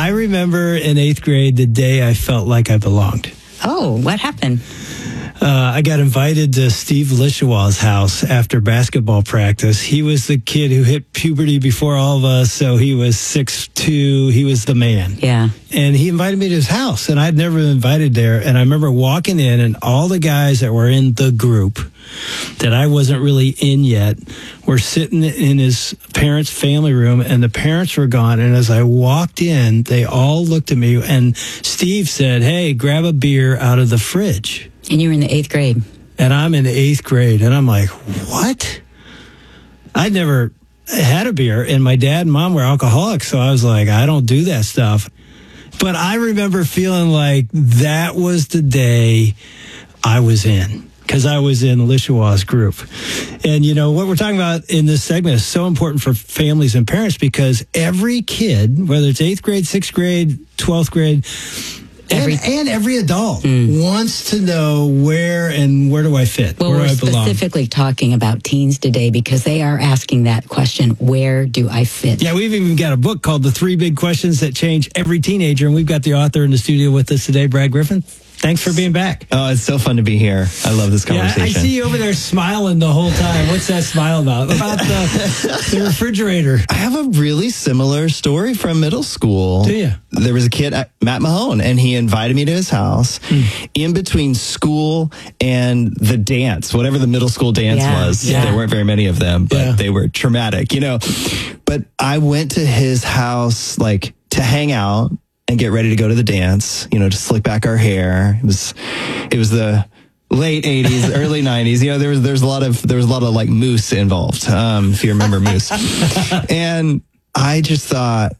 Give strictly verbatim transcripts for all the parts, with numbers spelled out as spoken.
I remember in eighth grade the day I felt like I belonged. Oh, what happened? Uh, I got invited to Steve Lishaw's house after basketball practice. He was the kid who hit puberty before all of us, so he was six two. He was the man. Yeah. And he invited me to his house, and I'd never been invited there. And I remember walking in, and all the guys that were in the group that I wasn't really in yet were sitting in his parents' family room, and the parents were gone. And as I walked in, they all looked at me, and Steve said, "Hey, grab a beer out of the fridge." And you were in the eighth grade. And I'm in the eighth grade, and I'm like, what? I'd never had a beer, and my dad and mom were alcoholics, so I was like, I don't do that stuff. But I remember feeling like that was the day I was in, because I was in Lishaw's group. And, you know, what we're talking about in this segment is so important for families and parents, because every kid, whether it's eighth grade, sixth grade, twelfth grade, Every, and, and every adult mm. wants to know where and where do I fit? Well, where we're do I belong? Specifically talking about teens today because they are asking that question, where do I fit? Yeah, we've even got a book called The Three Big Questions That Change Every Teenager, and we've got the author in the studio with us today, Brad Griffin. Thanks for being back. Oh, it's so fun to be here. I love this conversation. Yeah, I see you over there smiling the whole time. What's that smile about? About the, the refrigerator. I have a really similar story from middle school. Do you? There was a kid, Matt Mahone, and he invited me to his house mm. in between school and the dance, whatever the middle school dance yeah, was. Yeah. There weren't very many of them, but yeah. they were traumatic, you know. But I went to his house, like, to hang out and get ready to go to the dance, you know, to slick back our hair. It was, it was the late eighties, early nineties. You know, there was, there's a lot of, there was a lot of like Moose involved. Um, if you remember Moose. And I just thought,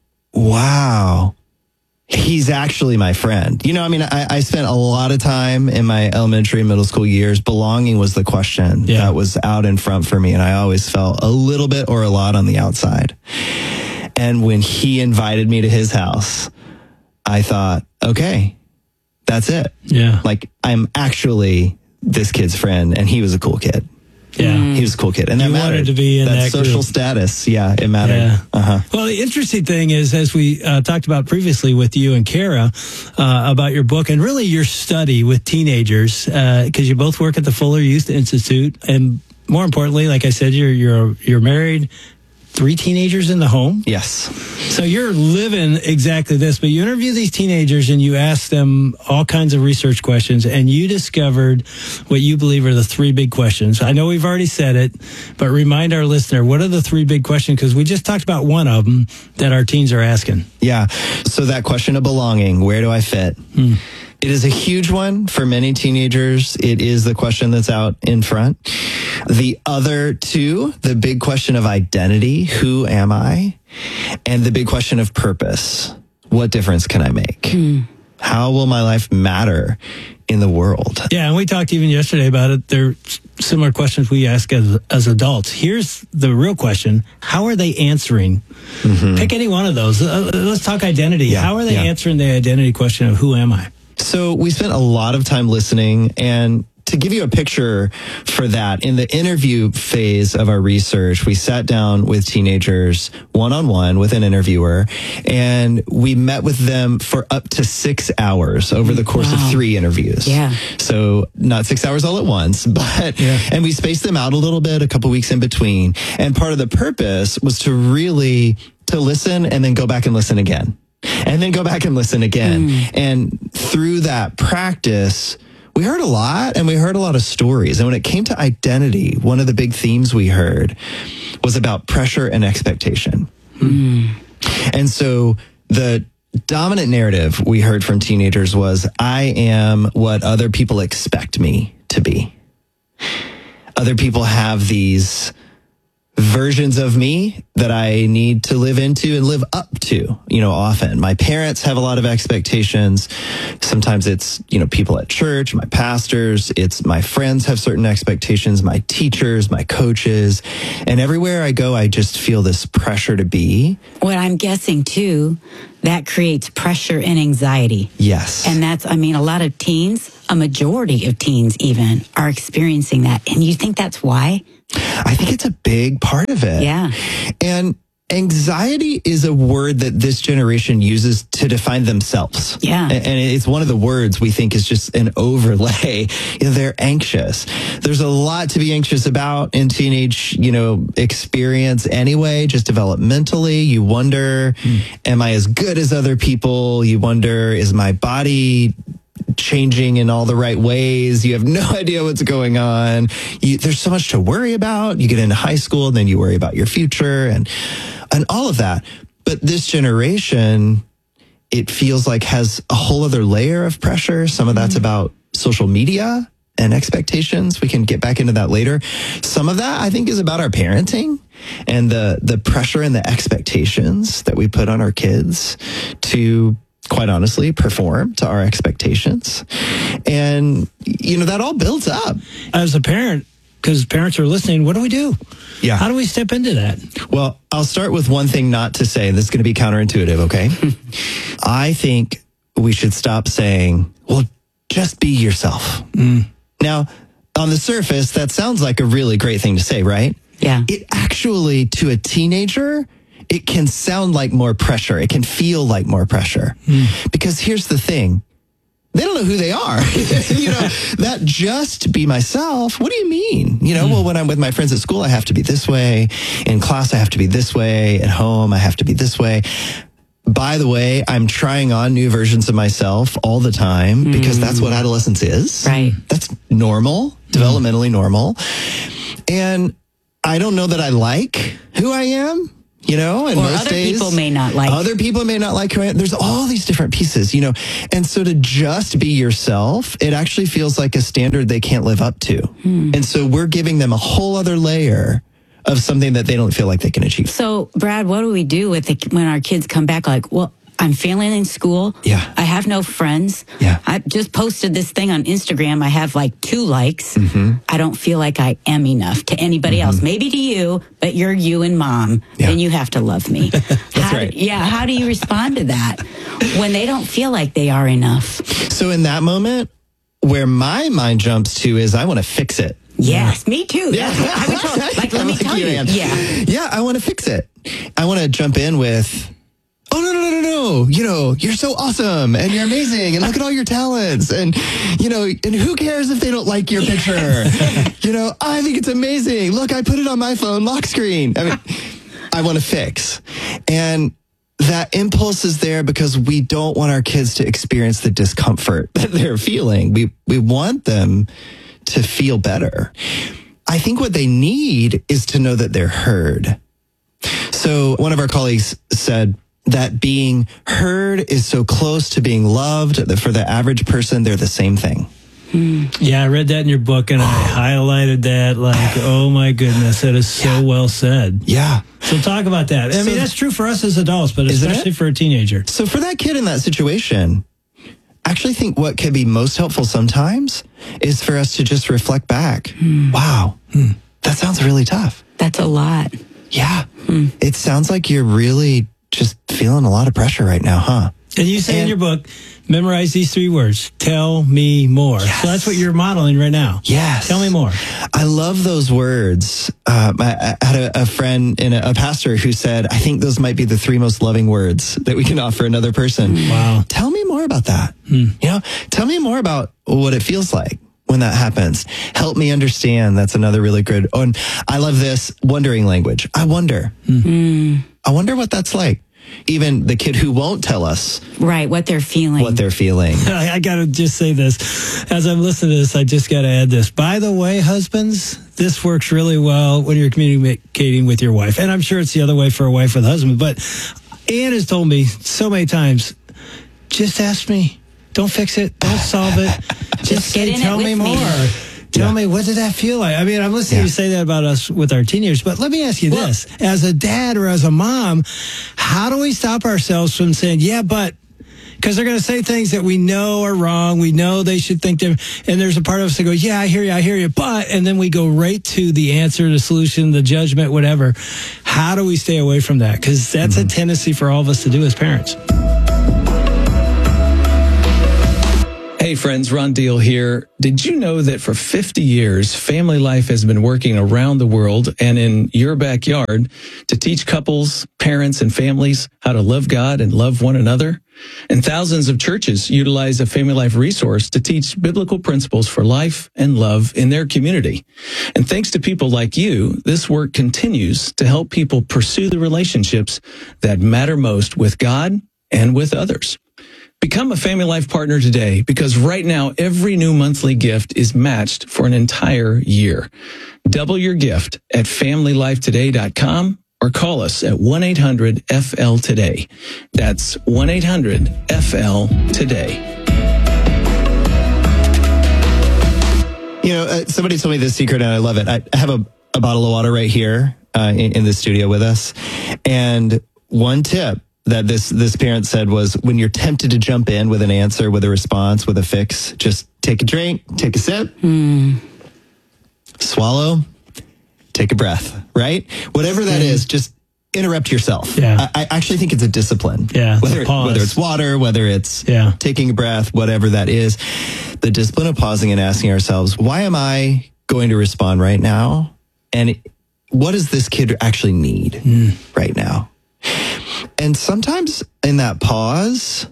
wow, he's actually my friend. You know, I mean, I, I spent a lot of time in my elementary and middle school years. Belonging was the question yeah. that was out in front for me. And I always felt a little bit or a lot on the outside. And when he invited me to his house, I thought, okay, that's it. Yeah. Like, I'm actually this kid's friend, and he was a cool kid. Yeah. He was a cool kid. And that you mattered. wanted to be in that, that social group. status. Yeah, it mattered. Yeah. Uh-huh. Well, the interesting thing is, as we uh, talked about previously with you and Kara uh, about your book and really your study with teenagers, because uh, you both work at the Fuller Youth Institute. And more importantly, like I said, you're you're you're married. Three teenagers in the home? Yes. So you're living exactly this, but you interview these teenagers and you ask them all kinds of research questions, and you discovered what you believe are the three big questions. I know we've already said it, but remind our listener, what are the three big questions? Because we just talked about one of them that our teens are asking. Yeah. So that question of belonging, where do I fit? Hmm. It is a huge one for many teenagers. It is the question that's out in front. The other two, the big question of identity, who am I? And the big question of purpose, what difference can I make? Mm. How will my life matter in the world? Yeah, and we talked even yesterday about it. They're similar questions we ask as, as adults. Here's the real question. How are they answering? Mm-hmm. Pick any one of those. Uh, let's talk identity. Yeah, How are they yeah. answering the identity question of who am I? So we spent a lot of time listening, and to give you a picture for that, in the interview phase of our research, we sat down with teenagers one-on-one with an interviewer, and we met with them for up to six hours over the course wow. of three interviews. Yeah. So not six hours all at once, but, yeah. and we spaced them out a little bit, a couple weeks in between. And part of the purpose was to really, to listen and then go back and listen again. And then go back and listen again. Mm. And through that practice, we heard a lot and we heard a lot of stories. And when it came to identity, one of the big themes we heard was about pressure and expectation. Mm. And so the dominant narrative we heard from teenagers was, I am what other people expect me to be. Other people have these versions of me that I need to live into and live up to, you know, often. My parents have a lot of expectations. Sometimes it's, you know, people at church, my pastors, it's my friends have certain expectations, my teachers, my coaches. And everywhere I go, I just feel this pressure to be. What I'm guessing too, that creates pressure and anxiety. Yes. And that's, I mean, a lot of teens, a majority of teens even, are experiencing that. And you think that's why? I think it's a big part of it. Yeah. And anxiety is a word that this generation uses to define themselves. Yeah. And it's one of the words we think is just an overlay. You know, they're anxious. There's a lot to be anxious about in teenage, you know, experience anyway, just developmentally. You wonder, mm. am I as good as other people? You wonder, is my body changing in all the right ways? You have no idea what's going on. You, there's so much to worry about. You get into high school and then you worry about your future and and all of that. But this generation, it feels like has a whole other layer of pressure. Some of that's mm-hmm. about social media and expectations. We can get back into that later. Some of that I think is about our parenting and the the pressure and the expectations that we put on our kids to, quite honestly, perform to our expectations. And, you know, that all builds up. As a parent, because parents are listening, what do we do? Yeah. How do we step into that? Well, I'll start with one thing not to say. This is going to be counterintuitive, okay? I think we should stop saying, well, just be yourself. Mm. Now, on the surface, that sounds like a really great thing to say, right? Yeah. It actually, to a teenager, it can sound like more pressure. It can feel like more pressure. Mm. Because here's the thing. They don't know who they are. You know, that just be myself. What do you mean? You know, mm. well, when I'm with my friends at school, I have to be this way. In class, I have to be this way. At home, I have to be this way. By the way, I'm trying on new versions of myself all the time mm. because that's what adolescence is. Right. That's normal, mm. developmentally normal. And I don't know that I like who I am. You know, and or most other days, people may not like. Other people may not like who I am. There's all these different pieces, you know. And so to just be yourself, it actually feels like a standard they can't live up to. Hmm. And so we're giving them a whole other layer of something that they don't feel like they can achieve. So, Brad, what do we do with the, when our kids come back like, well, I'm failing in school. Yeah. I have no friends. Yeah. I just posted this thing on Instagram. I have like two likes. Mm-hmm. I don't feel like I am enough to anybody mm-hmm. else. Maybe to you, but you're you and mom. Yeah. And you have to love me. That's how right. Do, yeah. How do you respond to that when they don't feel like they are enough? So in that moment, where my mind jumps to is I want to fix it. Yes, yeah. Me too. Yeah. I would tell, like, let me like tell you. you Yeah. Yeah, I want to fix it. I want to jump in with, oh, no, no, no, no, no. You know, you're so awesome and you're amazing and look at all your talents. And, you know, and who cares if they don't like your picture? You know, I think it's amazing. Look, I put it on my phone lock screen. I mean, I want to fix. And that impulse is there because we don't want our kids to experience the discomfort that they're feeling. We, we want them to feel better. I think what they need is to know that they're heard. So one of our colleagues said that being heard is so close to being loved that for the average person, they're the same thing. Yeah, I read that in your book and I highlighted that like, oh my goodness, that is so yeah. well said. Yeah. So talk about that. I so, mean, that's true for us as adults, but especially for a teenager. So for that kid in that situation, I actually think what can be most helpful sometimes is for us to just reflect back. Mm. Wow, mm. that sounds really tough. That's a lot. Yeah. Mm. It sounds like you're really just feeling a lot of pressure right now, huh? And you say and, in your book, memorize these three words. Tell me more. Yes. So that's what you're modeling right now. Yes. Tell me more. I love those words. Um, I, I had a, a friend and a, a pastor who said, I think those might be the three most loving words that we can offer another person. Wow. Tell me more about that. Hmm. You know, tell me more about what it feels like when that happens. Help me understand. That's another really good. Oh, and I love this wondering language. I wonder. Mm. I wonder what that's like. Even the kid who won't tell us. Right, what they're feeling. What they're feeling. I, I got to just say this. As I'm listening to this, I just got to add this. By the way, husbands, this works really well when you're communicating with your wife. And I'm sure it's the other way for a wife with a husband. But Ann has told me so many times, just ask me. Don't fix it. Don't solve it. Just, just say, get in tell it me with more. Me. Tell yeah. me, what did that feel like? I mean, I'm listening yeah. to you say that about us with our teenagers, but let me ask you well, this. As a dad or as a mom, how do we stop ourselves from saying, yeah, but, because they're going to say things that we know are wrong. We know they should think them. And there's a part of us that goes, yeah, I hear you, I hear you. But, and then we go right to the answer, the solution, the judgment, whatever. How do we stay away from that? Because that's mm-hmm. a tendency for all of us to do as parents. Hey friends, Ron Deal here. Did you know that for fifty years, Family Life has been working around the world and in your backyard to teach couples, parents, and families how to love God and love one another? And thousands of churches utilize a Family Life resource to teach biblical principles for life and love in their community. And thanks to people like you, this work continues to help people pursue the relationships that matter most with God and with others. Become a Family Life partner today, because right now every new monthly gift is matched for an entire year. Double your gift at family life today dot com or call us at one eight hundred F L today. That's one eight hundred F L today. You know, uh, somebody told me this secret and I love it. I have a, a bottle of water right here uh, in, in the studio with us. And one tip that this this parent said was, when you're tempted to jump in with an answer, with a response, with a fix, just take a drink, take a sip, mm. swallow, take a breath, right? Whatever that mm. is, just interrupt yourself. Yeah. I, I actually think it's a discipline. Yeah. Whether, it, whether it's water, whether it's yeah. taking a breath, whatever that is, the discipline of pausing and asking ourselves, why am I going to respond right now? And what does this kid actually need mm. right now? And sometimes in that pause,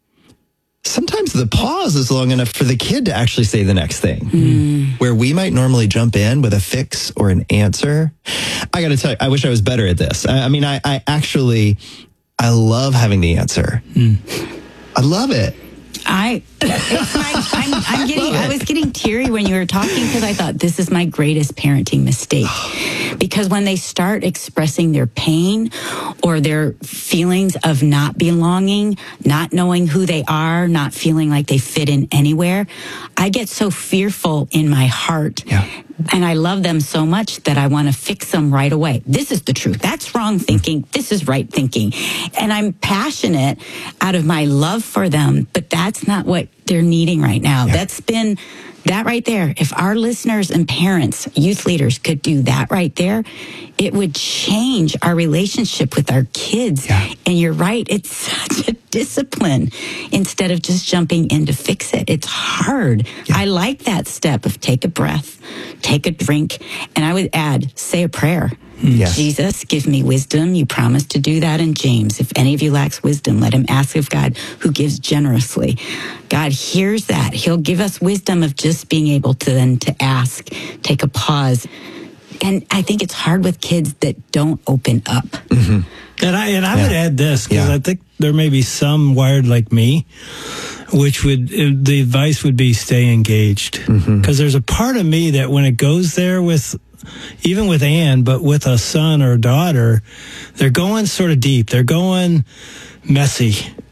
sometimes the pause is long enough for the kid to actually say the next thing. Mm. Where we might normally jump in with a fix or an answer. I got to tell you, I wish I was better at this. I, I mean, I, I actually, I love having the answer. Mm. I love it. I, it's my, I'm, I'm getting, I was getting teary when you were talking, because I thought this is my greatest parenting mistake. Because when they start expressing their pain or their feelings of not belonging, not knowing who they are, not feeling like they fit in anywhere, I get so fearful in my heart. Yeah. And I love them so much that I want to fix them right away. This is the truth. That's wrong thinking. This is right thinking. And I'm passionate out of my love for them, but that's not what they're needing right now. Yeah. That's been that right there. If our listeners and parents, youth leaders could do that right there, it would change our relationship with our kids. Yeah. And you're right. It's such a discipline instead of just jumping in to fix it. It's hard. Yeah. I like that step of take a breath, take a drink, and I would add, say a prayer. Yes. Jesus, give me wisdom. You promised to do that in James. If any of you lacks wisdom, let him ask of God, who gives generously. God hears that. He'll give us wisdom of just being able to then to ask, take a pause. And I think it's hard with kids that don't open up. Mm-hmm. And I and I yeah. would add this, because yeah. I think there may be some wired like me, which would, the advice would be stay engaged. Because mm-hmm. there's a part of me that when it goes there with, even with Ann, but with a son or daughter, they're going sort of deep. They're going messy.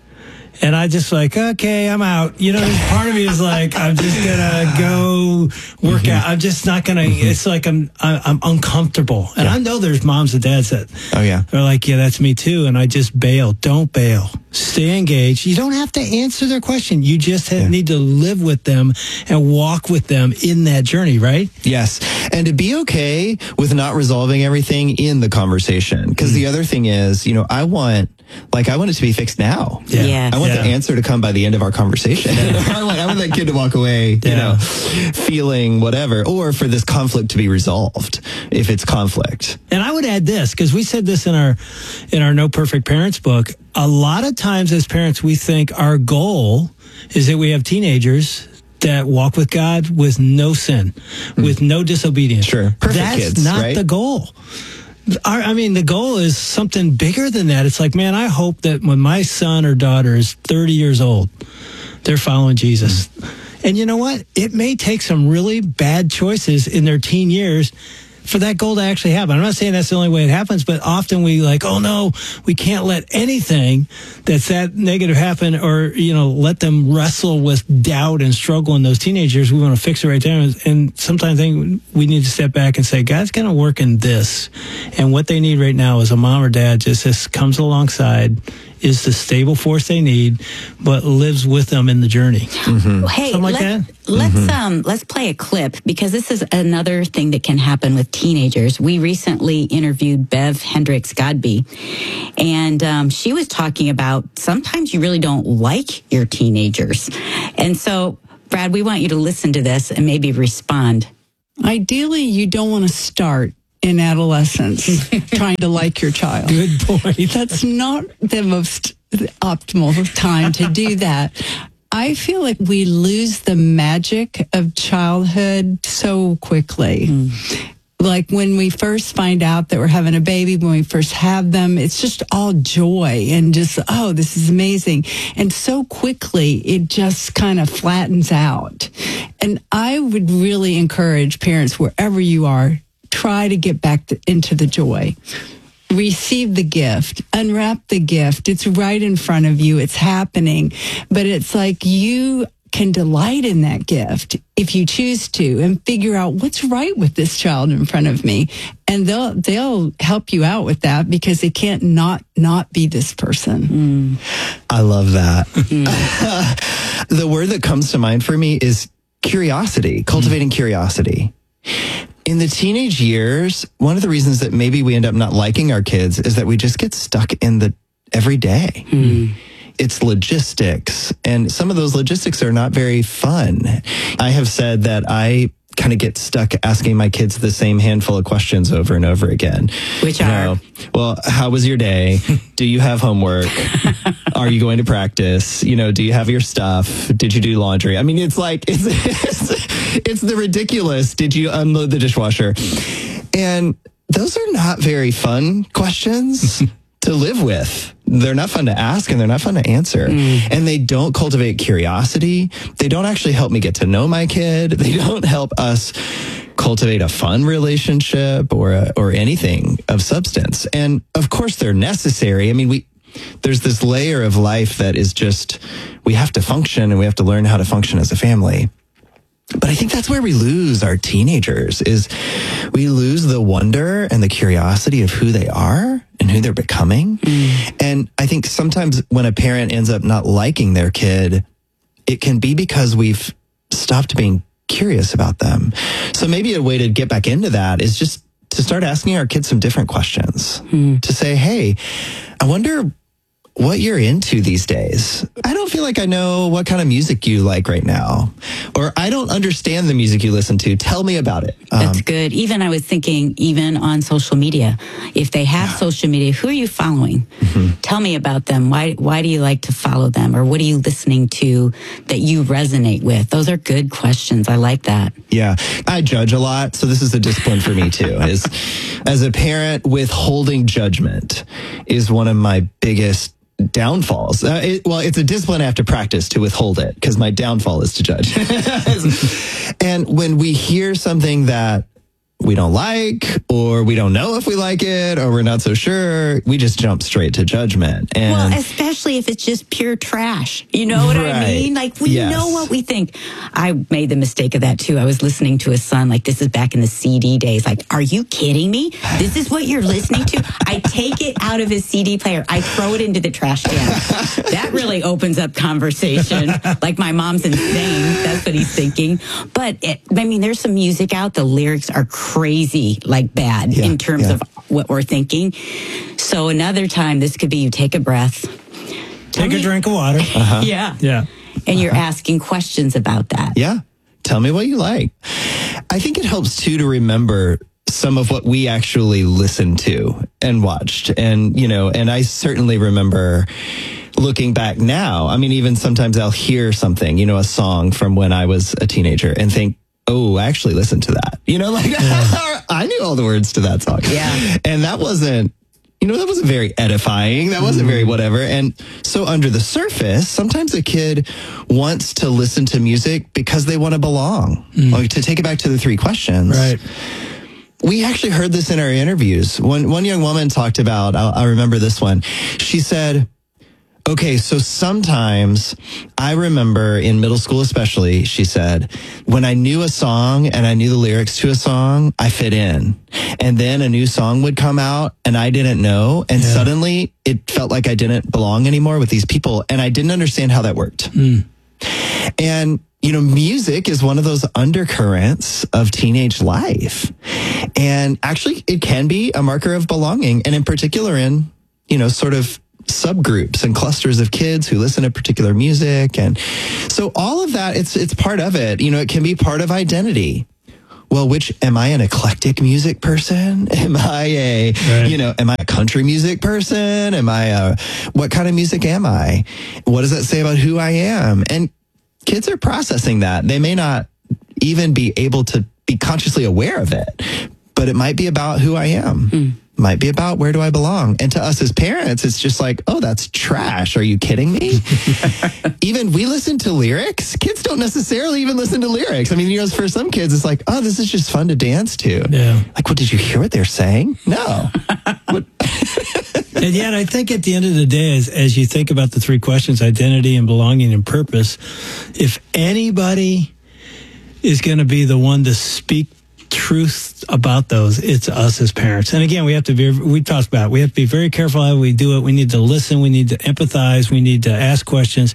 And I just like, okay, I'm out. You know, part of me is like, I'm just gonna go work mm-hmm. out. I'm just not gonna. Mm-hmm. It's like I'm I'm uncomfortable. And yeah. I know there's moms and dads that oh yeah, they're like, yeah, that's me too. And I just bail. Don't bail. Stay engaged. You don't have to answer their question. You just have, yeah. need to live with them and walk with them in that journey, right? Yes. And to be okay with not resolving everything in the conversation. Because mm-hmm. the other thing is, you know, I want. Like, I want it to be fixed now. Yeah. Yes. I want yeah. the answer to come by the end of our conversation. I, want, I want that kid to walk away, you yeah. know, feeling whatever, or for this conflict to be resolved, if it's conflict. And I would add this, because we said this in our in our No Perfect Parents book. A lot of times as parents, we think our goal is that we have teenagers that walk with God with no sin, mm. with no disobedience. Sure. Perfect That's kids, not right? the goal. Our, I mean, the goal is something bigger than that. It's like, man, I hope that when my son or daughter is thirty years old, they're following Jesus. Mm-hmm. And you know what? It may take some really bad choices in their teen years for that goal to actually happen. I'm not saying that's the only way it happens, but often we like, oh no, we can't let anything that's that negative happen, or, you know, let them wrestle with doubt and struggle in those teenagers. We want to fix it right there. And sometimes I think we need to step back and say, God's going to work in this. And what they need right now is a mom or dad just, just comes alongside, is the stable force they need, but lives with them in the journey. Mm-hmm. Hey, Something like let, that? let's mm-hmm. um let's play a clip, because this is another thing that can happen with teenagers. We recently interviewed Bev Hendricks Godby, and um, she was talking about sometimes you really don't like your teenagers, and so Brad, we want you to listen to this and maybe respond. Ideally, you don't want to start in adolescence trying to like your child. Good point. That's not the most optimal time to do that. I feel like we lose the magic of childhood so quickly. Mm. Like when we first find out that we're having a baby, when we first have them, it's just all joy and just, oh, this is amazing. And so quickly, it just kind of flattens out. And I would really encourage parents, wherever you are, try to get back to, into the joy. Receive the gift, unwrap the gift. It's right in front of you. It's happening. But it's like you can delight in that gift if you choose to and figure out what's right with this child in front of me. And they'll they'll help you out with that because they can't not not be this person. Mm. I love that. Mm. The word that comes to mind for me is curiosity, cultivating mm. curiosity. In the teenage years, one of the reasons that maybe we end up not liking our kids is that we just get stuck in the everyday. Mm. It's logistics, and some of those logistics are not very fun. I have said that I kind of get stuck asking my kids the same handful of questions over and over again. Which you are? know, well, how was your day? Do you have homework? Are you going to practice? You know, do you have your stuff? Did you do laundry? I mean, it's like, it's, it's, it's the ridiculous. Did you unload the dishwasher? And those are not very fun questions to live with. They're not fun to ask and they're not fun to answer. Mm. And they don't cultivate curiosity. They don't actually help me get to know my kid. They don't help us cultivate a fun relationship or a, or anything of substance. And of course they're necessary. I mean, we there's this layer of life that is just, we have to function and we have to learn how to function as a family. But I think that's where we lose our teenagers, is we lose the wonder and the curiosity of who they are and who they're becoming. Mm. And I think sometimes when a parent ends up not liking their kid, it can be because we've stopped being curious about them. So maybe a way to get back into that is just to start asking our kids some different questions. Mm. To say, hey, I wonder what you're into these days. I don't feel like I know what kind of music you like right now. Or I don't understand the music you listen to. Tell me about it. That's um, good. Even I was thinking, even on social media, if they have yeah. social media, who are you following? Mm-hmm. Tell me about them. Why Why do you like to follow them? Or what are you listening to that you resonate with? Those are good questions. I like that. Yeah. I judge a lot. So this is a discipline for me too. Is as a parent, withholding judgment is one of my biggest downfalls. Uh, it, well, it's a discipline I have to practice to withhold it because my downfall is to judge. And when we hear something that we don't like, or we don't know if we like it, or we're not so sure, we just jump straight to judgment. And well, especially if it's just pure trash. You know what right. I mean? Like, we yes. know what we think. I made the mistake of that, too. I was listening to a son, like, this is back in the C D days. Like, are you kidding me? This is what you're listening to? I take it out of his C D player. I throw it into the trash can. That really opens up conversation. Like, my mom's insane. That's what he's thinking. But, it, I mean, there's some music out. The lyrics are crazy, like bad yeah, in terms yeah. of what we're thinking. So another time, this could be you take a breath. Take me, a drink of water. Uh-huh. Yeah. Yeah. And uh-huh. you're asking questions about that. Yeah. Tell me what you like. I think it helps too to remember some of what we actually listened to and watched. And, you know, and I certainly remember looking back now. I mean, even sometimes I'll hear something, you know, a song from when I was a teenager and think, oh, I actually listened to that. You know, like yeah. I knew all the words to that song. Yeah. And that wasn't, you know, that wasn't very edifying. That wasn't mm. very whatever. And so under the surface, sometimes a kid wants to listen to music because they want to belong. Mm. Like, to take it back to the three questions. Right. We actually heard this in our interviews. One, one young woman talked about, I'll, I remember this one. She said, okay, so sometimes I remember in middle school especially, she said, when I knew a song and I knew the lyrics to a song, I fit in. And then a new song would come out and I didn't know. And yeah. suddenly it felt like I didn't belong anymore with these people. And I didn't understand how that worked. Mm. And, you know, music is one of those undercurrents of teenage life. And actually it can be a marker of belonging. And in particular in, you know, sort of subgroups and clusters of kids who listen to particular music. And so all of that, it's it's part of it. You know, it can be part of identity. Well, which, am I an eclectic music person? Am I a, right. you know, am I a country music person? Am I a, what kind of music am I? What does that say about who I am? And kids are processing that. They may not even be able to be consciously aware of it, but it might be about who I am. Mm. Might be about where do I belong. And to us as parents, it's just like, oh, that's trash. Are you kidding me? Even we listen to lyrics. Kids don't necessarily even listen to lyrics. I mean, you know, for some kids, it's like, oh, this is just fun to dance to. Yeah. Like, what, did you hear what they're saying? No. And yet, I think at the end of the day, as, as you think about the three questions, identity and belonging and purpose, if anybody is going to be the one to speak truth about those, it's us as parents. And again, we have to be, we talked about it, we have to be very careful how we do it. We need to listen. We need to empathize. We need to ask questions.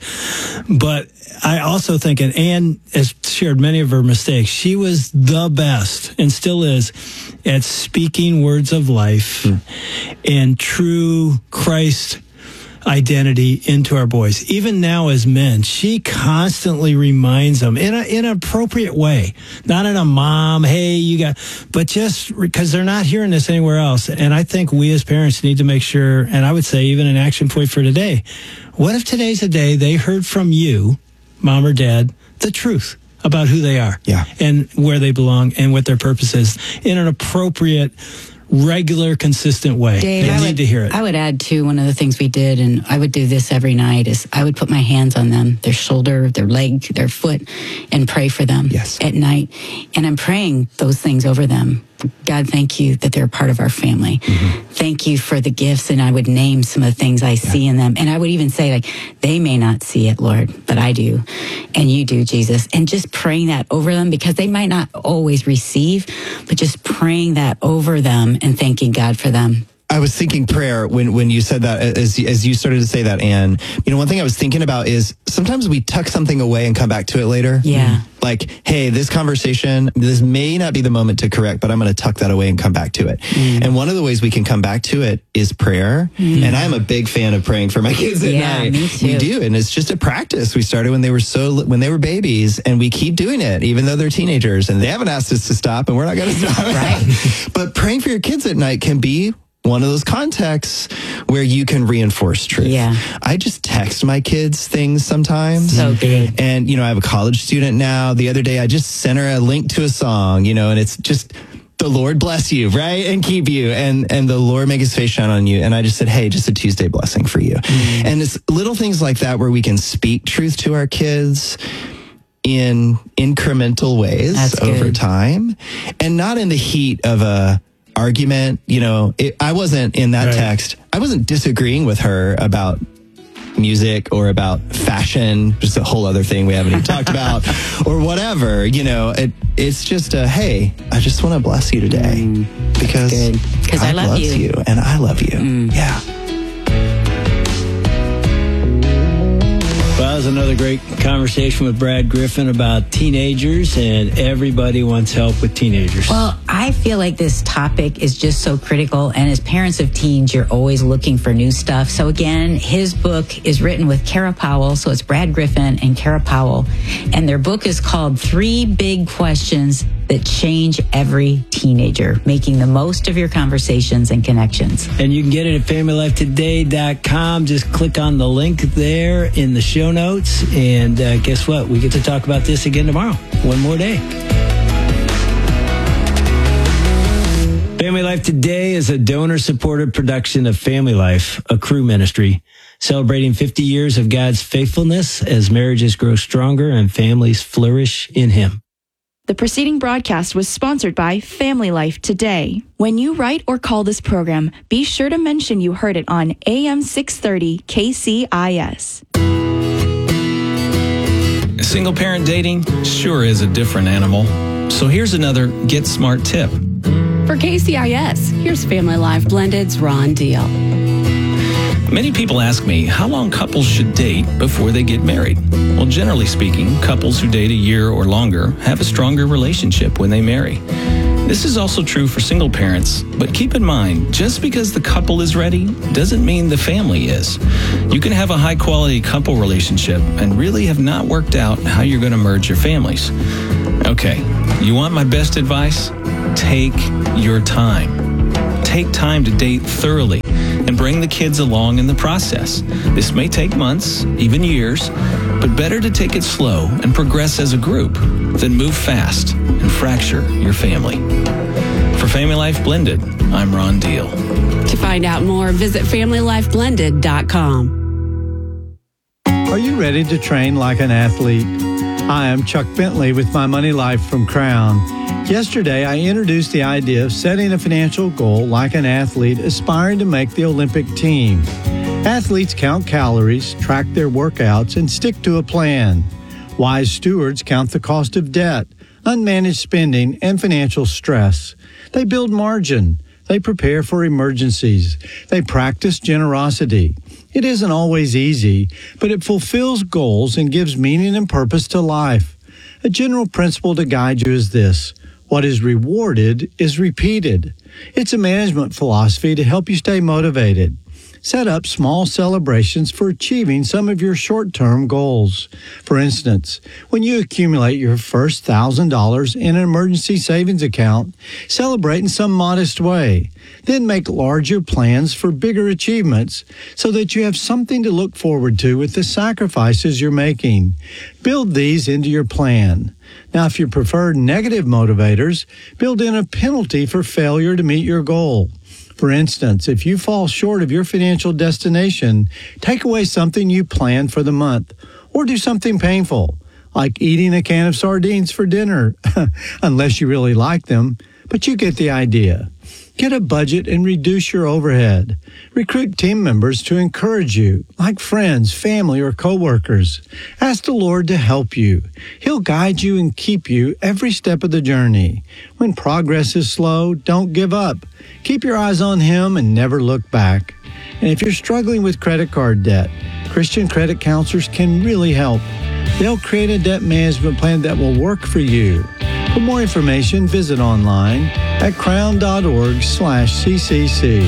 But I also think, and Anne has shared many of her mistakes, she was the best and still is at speaking words of life mm. and true Christ identity into our boys. Even now as men, she constantly reminds them in a in an appropriate way, not in a mom, hey, you got, but just because they're not hearing this anywhere else. And I think we as parents need to make sure, and I would say even an action point for today, what if today's a day they heard from you, mom or dad, the truth about who they are yeah. and where they belong and what their purpose is in an appropriate, regular, consistent way. Dave, they I need would, to hear it. I would add to one of the things we did, and I would do this every night, is I would put my hands on them, their shoulder, their leg, their foot, and pray for them yes. at night. And I'm praying those things over them. God, thank you that they're part of our family. Mm-hmm. Thank you for the gifts. And I would name some of the things I yeah. see in them. And I would even say, like, they may not see it, Lord, but I do. And you do, Jesus. And just praying that over them, because they might not always receive, but just praying that over them and thanking God for them. I was thinking prayer when, when you said that, as, as you started to say that, Anne. You know, one thing I was thinking about is sometimes we tuck something away and come back to it later. Yeah. Like, hey, this conversation, this may not be the moment to correct, but I'm going to tuck that away and come back to it. Mm. And one of the ways we can come back to it is prayer. Mm. And I'm a big fan of praying for my kids at yeah, night. Me too. We do. And it's just a practice. We started when they were so, when they were babies, and we keep doing it, even though they're teenagers, and they haven't asked us to stop, and we're not going to stop. Right. But praying for your kids at night can be one of those contexts where you can reinforce truth. Yeah. I just text my kids things sometimes. So good. And, you know, I have a college student now. The other day, I just sent her a link to a song, you know, and it's just, the Lord bless you, right? And keep you. And, and the Lord make his face shine on you. And I just said, hey, just a Tuesday blessing for you. Mm. And it's little things like that where we can speak truth to our kids in incremental ways That's over good. time, and not in the heat of a argument. You know, it, I wasn't in that right. text. I wasn't disagreeing with her about music or about fashion, just a whole other thing we haven't even talked about, or whatever. You know, it, it's just a, hey, I just want to bless you today mm, because God I love loves you. you and I love you. Mm. Yeah. Well, that was another great conversation with Brad Griffin about teenagers, and everybody wants help with teenagers. Well, I feel like this topic is just so critical, and as parents of teens, you're always looking for new stuff. So again, his book is written with Kara Powell, so it's Brad Griffin and Kara Powell, and their book is called Three Big Questions That Change Every Teenager, Making the Most of Your Conversations and Connections. And you can get it at family life today dot com. Just click on the link there in the show notes. And uh, guess what? We get to talk about this again tomorrow. One more day. Family Life Today is a donor-supported production of Family Life, a Cru ministry, celebrating fifty years of God's faithfulness as marriages grow stronger and families flourish in Him. The preceding broadcast was sponsored by Family Life Today. When you write or call this program, be sure to mention you heard it on A M six thirty K C I S. Single parent dating sure is a different animal. So here's another Get Smart tip. For K C I S, here's Family Life Blended's Ron Deal. Many people ask me how long couples should date before they get married. Well, generally speaking, couples who date a year or longer have a stronger relationship when they marry. This is also true for single parents, but keep in mind, just because the couple is ready doesn't mean the family is. You can have a high-quality couple relationship and really have not worked out how you're going to merge your families. Okay, you want my best advice? Take your time. Take time to date thoroughly and bring the kids along in the process. This may take months, even years, but better to take it slow and progress as a group than move fast and fracture your family. For Family Life Blended, I'm Ron Deal. To find out more, visit family life blended dot com. Are you ready to train like an athlete? Hi, I'm Chuck Bentley with My Money Life from Crown. Yesterday, I introduced the idea of setting a financial goal like an athlete aspiring to make the Olympic team. Athletes count calories, track their workouts, and stick to a plan. Wise stewards count the cost of debt, unmanaged spending, and financial stress. They build margin. They prepare for emergencies. They practice generosity. It isn't always easy, but it fulfills goals and gives meaning and purpose to life. A general principle to guide you is this: what is rewarded is repeated. It's a management philosophy to help you stay motivated. Set up small celebrations for achieving some of your short-term goals. For instance, when you accumulate your first one thousand dollars in an emergency savings account, celebrate in some modest way. Then make larger plans for bigger achievements so that you have something to look forward to with the sacrifices you're making. Build these into your plan. Now, if you prefer negative motivators, build in a penalty for failure to meet your goal. For instance, if you fall short of your financial destination, take away something you planned for the month, or do something painful, like eating a can of sardines for dinner, unless you really like them, but you get the idea. Get a budget and reduce your overhead. Recruit team members to encourage you, like friends, family, or coworkers. Ask the Lord to help you. He'll guide you and keep you every step of the journey. When progress is slow, don't give up. Keep your eyes on Him and never look back. And if you're struggling with credit card debt, Christian credit counselors can really help. They'll create a debt management plan that will work for you. For more information, visit online at crown.org slash ccc.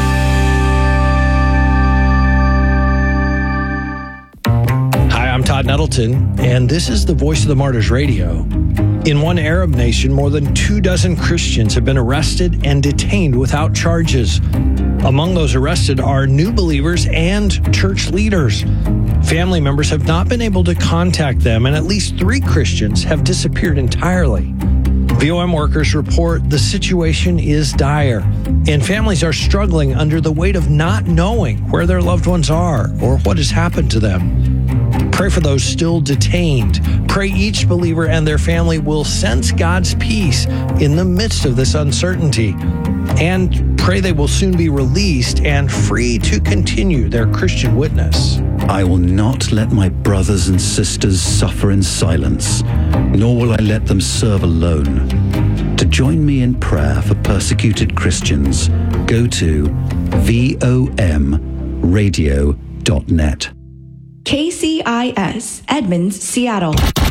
Hi, I'm Todd Nettleton, and this is the Voice of the Martyrs Radio. In one Arab nation, more than two dozen Christians have been arrested and detained without charges. Among those arrested are new believers and church leaders. Family members have not been able to contact them, and at least three Christians have disappeared entirely. V O M workers report the situation is dire, and families are struggling under the weight of not knowing where their loved ones are or what has happened to them. Pray for those still detained. Pray each believer and their family will sense God's peace in the midst of this uncertainty. And pray they will soon be released and free to continue their Christian witness. I will not let my brothers and sisters suffer in silence, nor will I let them serve alone. To join me in prayer for persecuted Christians, go to V O M radio dot net. K C I S, Edmonds, Seattle.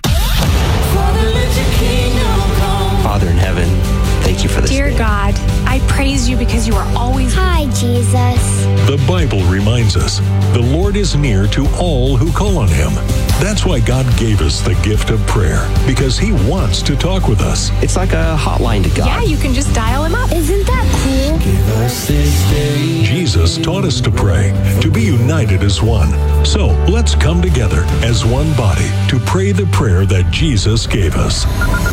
Father in heaven, thank you for this Dear day. God, I praise you because you are always... Hi, Jesus. The Bible reminds us the Lord is near to all who call on Him. That's why God gave us the gift of prayer, because He wants to talk with us. It's like a hotline to God. Yeah, you can just dial Him up. Isn't that cool? Give us this day. Jesus taught us to pray, to be united as one. So let's come together as one body to pray the prayer that Jesus gave us.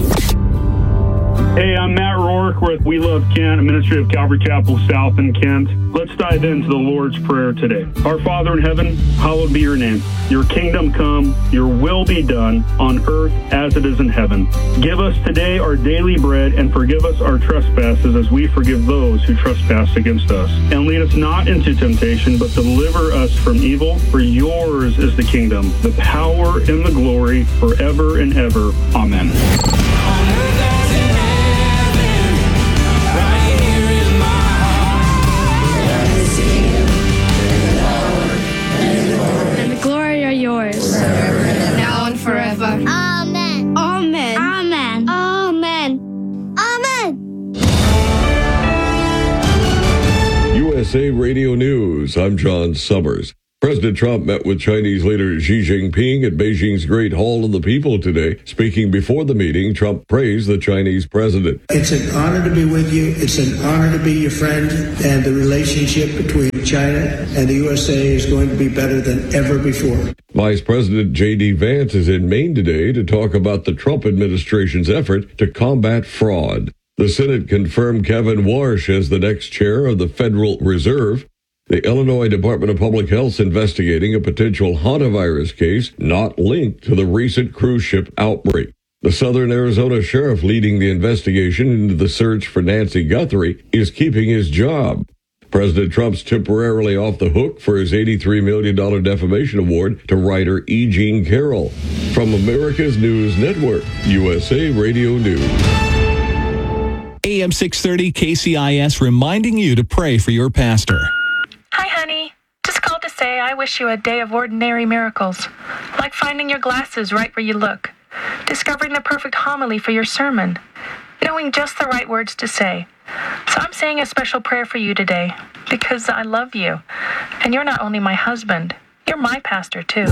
Hey, I'm Matt Rourke with We Love Kent, a ministry of Calvary Chapel South in Kent. Let's dive into the Lord's Prayer today. Our Father in heaven, hallowed be your name. Your kingdom come, your will be done on earth as it is in heaven. Give us today our daily bread and forgive us our trespasses as we forgive those who trespass against us. And lead us not into temptation, but deliver us from evil. For yours is the kingdom, the power, and the glory forever and ever. Amen. Yours. Now and forever. Amen. Amen. Amen. Amen. Amen. S A Radio News. I'm John Summers. President Trump met with Chinese leader Xi Jinping at Beijing's Great Hall of the People today. Speaking before the meeting, Trump praised the Chinese president. It's an honor to be with you. It's an honor to be your friend. And the relationship between China and the U S A is going to be better than ever before. Vice President J D Vance is in Maine today to talk about the Trump administration's effort to combat fraud. The Senate confirmed Kevin Warsh as the next chair of the Federal Reserve. The Illinois Department of Public Health is investigating a potential hantavirus case not linked to the recent cruise ship outbreak. The Southern Arizona sheriff leading the investigation into the search for Nancy Guthrie is keeping his job. President Trump's temporarily off the hook for his eighty-three million dollars defamation award to writer E. Jean Carroll. From America's News Network, U S A Radio News. A M six thirty K C I S reminding you to pray for your pastor. Hi, honey. Just called to say I wish you a day of ordinary miracles, like finding your glasses right where you look, discovering the perfect homily for your sermon, knowing just the right words to say. So I'm saying a special prayer for you today, because I love you, and you're not only my husband, you're my pastor too.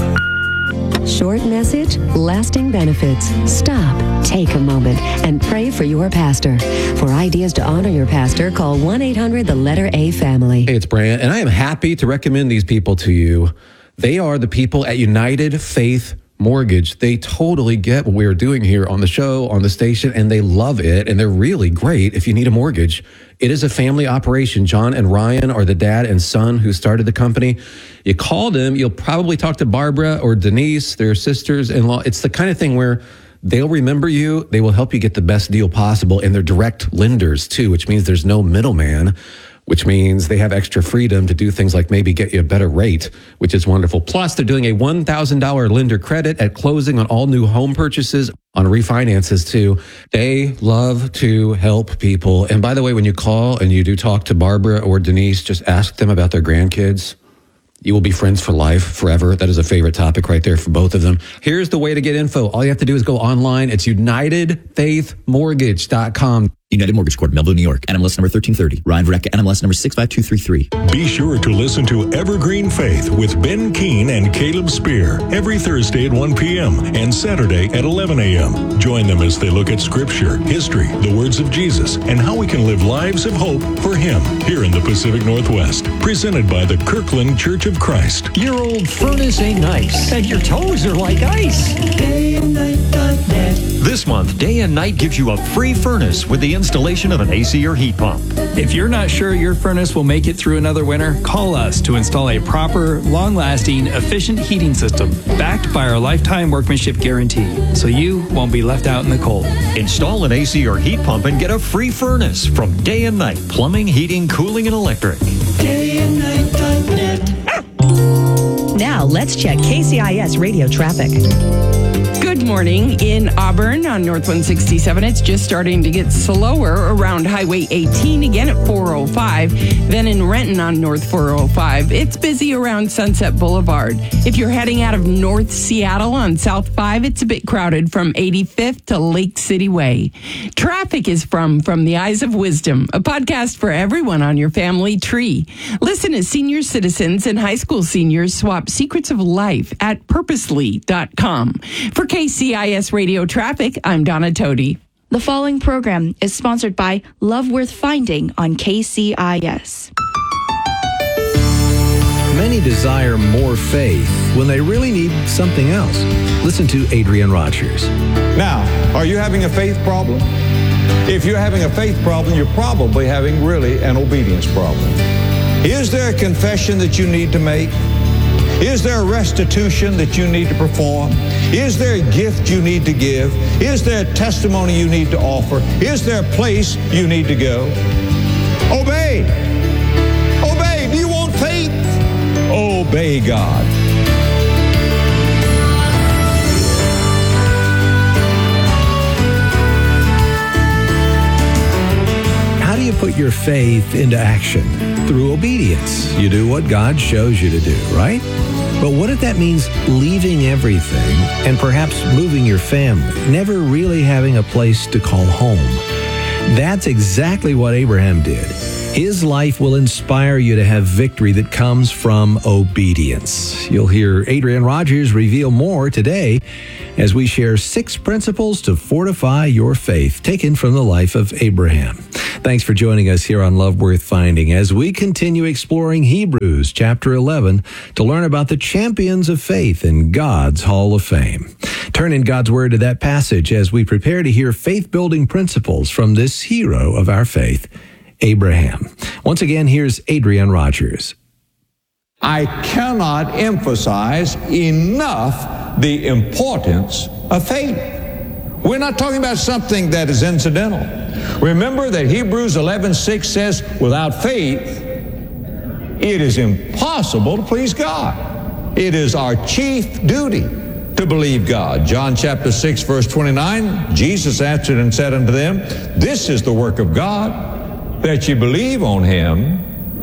Short message, lasting benefits. Stop, take a moment, and pray for your pastor. For ideas to honor your pastor, call one eight hundred the letter A family. Hey, it's Brant, and I am happy to recommend these people to you. They are the people at United Faith Mortgage. They totally get what we're doing here on the show, on the station, and they love it, and they're really great if you need a mortgage. It is a family operation. John and Ryan are the dad and son who started the company. You call them, you'll probably talk to Barbara or Denise, their sisters-in-law. It's the kind of thing where they'll remember you, they will help you get the best deal possible, and they're direct lenders too, which means there's no middleman, which means they have extra freedom to do things like maybe get you a better rate, which is wonderful. Plus, they're doing a one thousand dollars lender credit at closing on all new home purchases, on refinances too. They love to help people. And by the way, when you call and you do talk to Barbara or Denise, just ask them about their grandkids. You will be friends for life, forever. That is a favorite topic right there for both of them. Here's the way to get info. All you have to do is go online. It's united faith mortgage dot com. United Mortgage Corp, Melville, New York. N M L S number thirteen thirty. Ryan Vreck, N M L S number six five two three three. Be sure to listen to Evergreen Faith with Ben Keene and Caleb Spear every Thursday at one p.m. and Saturday at eleven a.m. Join them as they look at Scripture, history, the words of Jesus, and how we can live lives of hope for Him here in the Pacific Northwest. Presented by the Kirkland Church of Christ. Your old furnace ain't nice, and your toes are like ice. Day and night dot net. This month, Day and Night gives you a free furnace with the installation of an A C or heat pump. If you're not sure your furnace will make it through another winter, call us to install a proper, long-lasting, efficient heating system backed by our lifetime workmanship guarantee, so you won't be left out in the cold. Install an A C or heat pump and get a free furnace from Day and Night Plumbing, Heating, Cooling, and Electric. Day and night dot net. Now let's check K C I S radio traffic. Good morning. In Auburn on North one sixty-seven, it's just starting to get slower around Highway eighteen, again at four oh five. Then in Renton on North four oh five, it's busy around Sunset Boulevard. If you're heading out of North Seattle on South five, it's a bit crowded from eighty-fifth to Lake City Way. Traffic is from From the Eyes of Wisdom, a podcast for everyone on your family tree. Listen as senior citizens and high school seniors swap secrets of life at purposely dot com. For K C I S Radio Traffic, I'm Donna Tody. The following program is sponsored by Love Worth Finding on K C I S. Many desire more faith when they really need something else. Listen to Adrian Rogers. Now, are you having a faith problem? If you're having a faith problem, you're probably having really an obedience problem. Is there a confession that you need to make? Is there a restitution that you need to perform? Is there a gift you need to give? Is there a testimony you need to offer? Is there a place you need to go? Obey. Obey. Do you want faith? Obey God. How do you put your faith into action? Through obedience. You do what God shows you to do, right? But what if that means leaving everything and perhaps moving your family, never really having a place to call home? That's exactly what Abraham did. His life will inspire you to have victory that comes from obedience. You'll hear Adrian Rogers reveal more today as we share six principles to fortify your faith, taken from the life of Abraham. Thanks for joining us here on Love Worth Finding as we continue exploring Hebrews chapter eleven to learn about the champions of faith in God's Hall of Fame. Turn in God's Word to that passage as we prepare to hear faith-building principles from this hero of our faith, Abraham. Once again, here's Adrian Rogers. I cannot emphasize enough the importance of faith. We're not talking about something that is incidental. Remember that Hebrews eleven six says, without faith, it is impossible to please God. It is our chief duty to believe God. John chapter six, verse twenty-nine, Jesus answered and said unto them, this is the work of God, that ye believe on him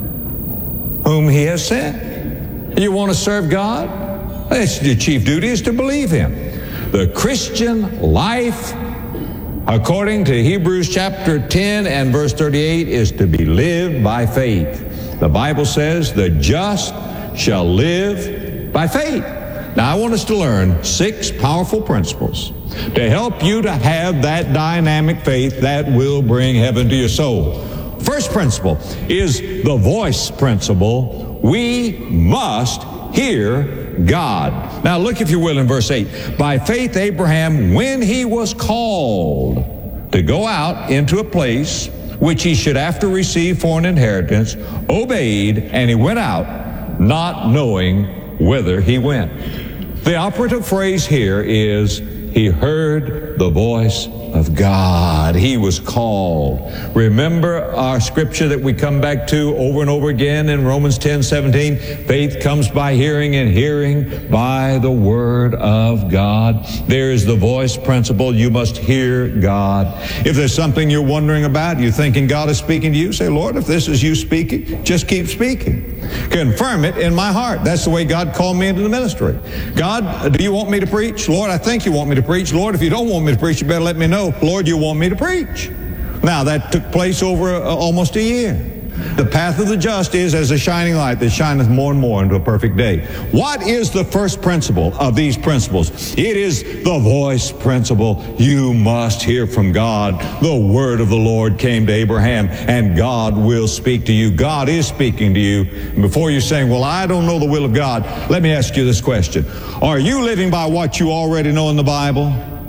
whom he has sent. You want to serve God? That's your chief duty, is to believe him. The Christian life, according to Hebrews chapter ten and verse thirty-eight, is to be lived by faith. The Bible says, the just shall live by faith. Now, I want us to learn six powerful principles to help you to have that dynamic faith that will bring heaven to your soul. First principle is the voice principle. We must hear God. Now, look, if you will, in verse eight. By faith, Abraham, when he was called to go out into a place which he should after receive for an inheritance, obeyed, and he went out, not knowing whither he went. The operative phrase here is, he heard the voice of God. He was called. Remember our scripture that we come back to over and over again in Romans ten seventeen. Faith comes by hearing, and hearing by the word of God. There is the voice principle. You must hear God. If there's something you're wondering about, you're thinking God is speaking to you, say, Lord, if this is you speaking, just keep speaking. Confirm it in my heart. That's the way God called me into the ministry. God, do you want me to preach? Lord, I think you want me to preach. Lord, if you don't want me to preach, you better let me know. Lord, you want me to preach. Now, that took place over uh, almost a year. The path of the just is as a shining light that shineth more and more into a perfect day. What is the first principle of these principles? It is the voice principle. You must hear from God. The word of the Lord came to Abraham, and God will speak to you. God is speaking to you. And before you're saying, well, I don't know the will of God, let me ask you this question. Are you living by what you already know in the Bible?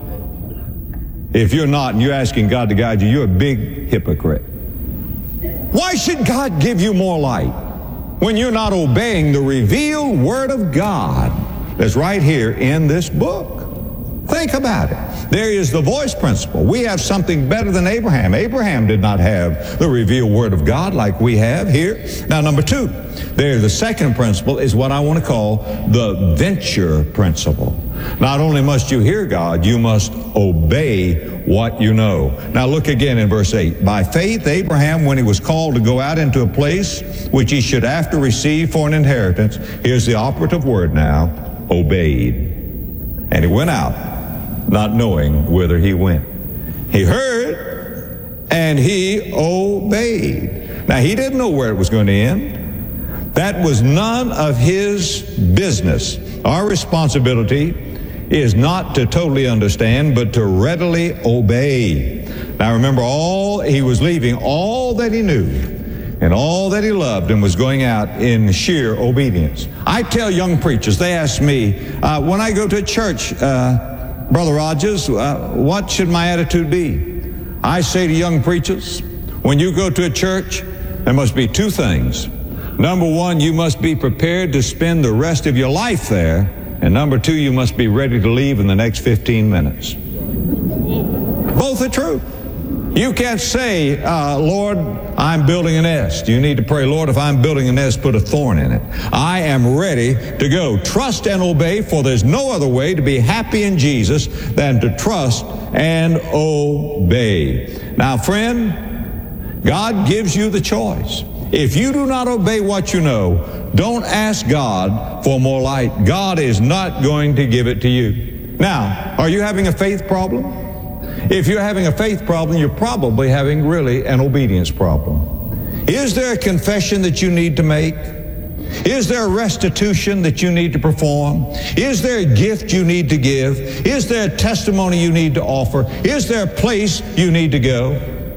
If you're not, and you're asking God to guide you, you're a big hypocrite. Why should God give you more light when you're not obeying the revealed word of God that's right here in this book? Think about it. There is the voice principle. We have something better than Abraham. Abraham did not have the revealed word of God like we have here. Now, number two, there, the second principle is what I want to call the venture principle. Not only must you hear God, you must obey what you know. Now look again in verse eight. By faith, Abraham, when he was called to go out into a place which he should after receive for an inheritance, here's the operative word now, obeyed. And he went out, not knowing whither he went. He heard, and he obeyed. Now he didn't know where it was going to end. That was none of his business. Our responsibility is not to totally understand, but to readily obey. Now remember, all he was leaving, all that he knew and all that he loved, and was going out in sheer obedience. I tell young preachers, they ask me, uh, when I go to a church, uh, Brother Rogers, uh, what should my attitude be? I say to young preachers, when you go to a church, there must be two things. Number one, you must be prepared to spend the rest of your life there. And number two, you must be ready to leave in the next fifteen minutes. Both are true. You can't say, uh, Lord, I'm building a nest. You need to pray, Lord, if I'm building a nest, put a thorn in it. I am ready to go. Trust and obey, for there's no other way to be happy in Jesus than to trust and obey. Now, friend, God gives you the choice. If you do not obey what you know, don't ask God for more light. God is not going to give it to you. Now, are you having a faith problem? If you're having a faith problem, you're probably having really an obedience problem. Is there a confession that you need to make? Is there a restitution that you need to perform? Is there a gift you need to give? Is there a testimony you need to offer? Is there a place you need to go?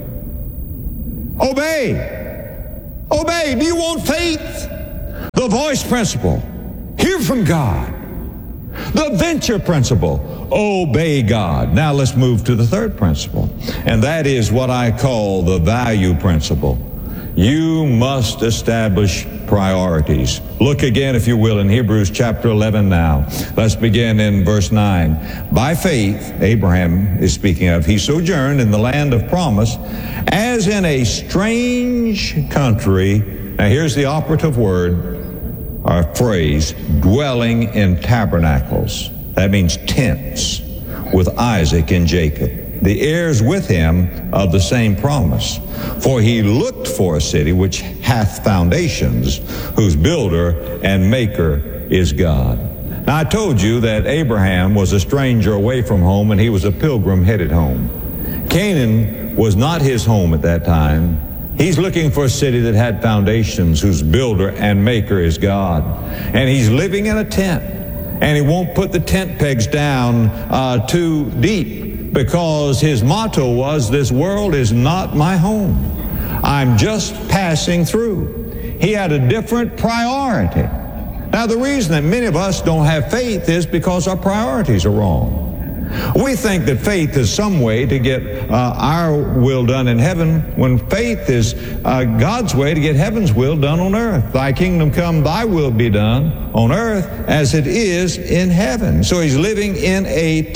Obey. Obey. Do you want faith? The voice principle. Hear from God. The venture principle. Obey God. Now let's move to the third principle, and that is what I call the value principle. You must establish priorities. Look again, if you will, in Hebrews chapter eleven now. Let's begin in verse nine. By faith, Abraham is speaking of, he sojourned in the land of promise as in a strange country. Now here's the operative word, or phrase, dwelling in tabernacles. That means tents, with Isaac and Jacob, the heirs with him of the same promise. For he looked for a city which hath foundations, whose builder and maker is God. Now I told you that Abraham was a stranger away from home, and he was a pilgrim headed home. Canaan was not his home at that time. He's looking for a city that had foundations, whose builder and maker is God. And he's living in a tent. And he won't put the tent pegs down uh, too deep, because his motto was, this world is not my home. I'm just passing through. He had a different priority. Now, the reason that many of us don't have faith is because our priorities are wrong. We think that faith is some way to get uh, our will done in heaven, when faith is uh, God's way to get heaven's will done on earth. Thy kingdom come, thy will be done on earth as it is in heaven. So he's living in a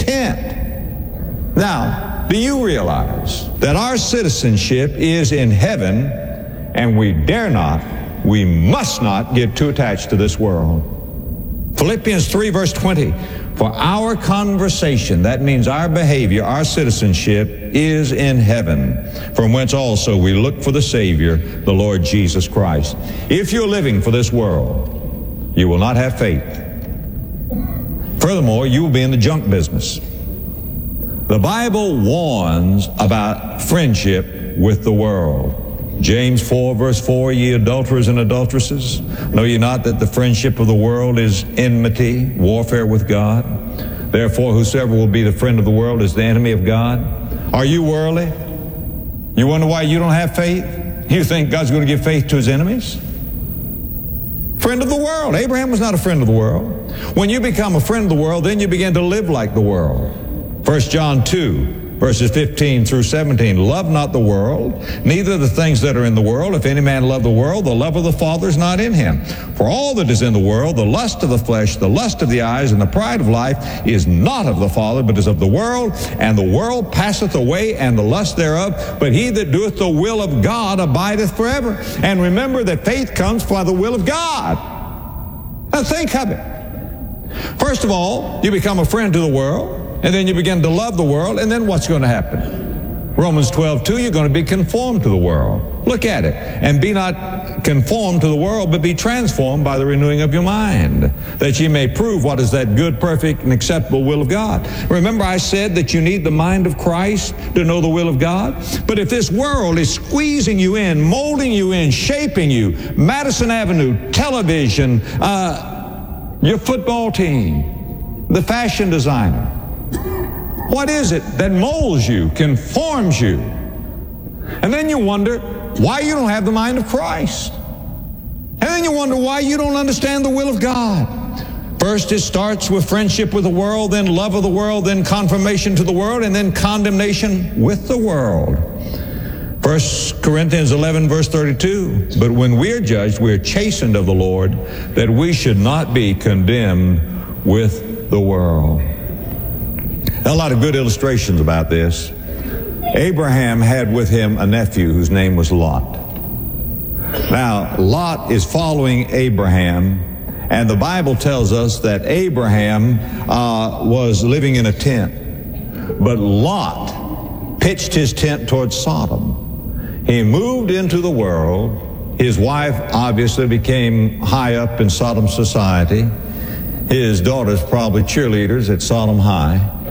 tent. Now, do you realize that our citizenship is in heaven, and we dare not, we must not get too attached to this world? Philippians three verse twenty, for our conversation, that means our behavior, our citizenship, is in heaven, from whence also we look for the Savior, the Lord Jesus Christ. If you're living for this world, you will not have faith. Furthermore, you will be in the junk business. The Bible warns about friendship with the world. James four verse four, ye adulterers and adulteresses, know ye not that the friendship of the world is enmity, warfare with God? Therefore, whosoever will be the friend of the world is the enemy of God. Are you worldly? You wonder why you don't have faith? You think God's going to give faith to his enemies? Friend of the world. Abraham was not a friend of the world. When you become a friend of the world, then you begin to live like the world. First John two verses fifteen through seventeen, love not the world, neither the things that are in the world. If any man love the world, the love of the Father is not in him. For all that is in the world, the lust of the flesh, the lust of the eyes, and the pride of life, is not of the Father, but is of the world. And the world passeth away, and the lust thereof. But he that doeth the will of God abideth forever. And remember that faith comes by the will of God. Now think of it. First of all, you become a friend to the world. And then you begin to love the world, and then what's going to happen? Romans twelve two, you're going to be conformed to the world. Look at it. And be not conformed to the world, but be transformed by the renewing of your mind, that ye may prove what is that good, perfect, and acceptable will of God. Remember I said that you need the mind of Christ to know the will of God? But if this world is squeezing you in, molding you in, shaping you, Madison Avenue, television, uh, your football team, the fashion designer, what is it that molds you, conforms you? And then you wonder why you don't have the mind of Christ. And then you wonder why you don't understand the will of God. First, it starts with friendship with the world, then love of the world, then conformation to the world, and then condemnation with the world. First Corinthians eleven verse thirty-two, but when we are judged, we are chastened of the Lord, that we should not be condemned with the world. A lot of good illustrations about this. Abraham had with him a nephew whose name was Lot. Now, Lot is following Abraham, and the Bible tells us that Abraham uh, was living in a tent, but Lot pitched his tent towards Sodom. He moved into the world. His wife obviously became high up in Sodom society. His daughters probably cheerleaders at Sodom High.